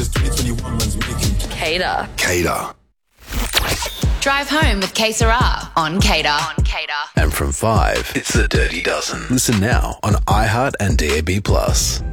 just 2021 man's making. Cater. Cater. Drive home with K Sarah on Cater. And from 5, it's the Dirty Dozen. Listen now on iHeart and DAB+.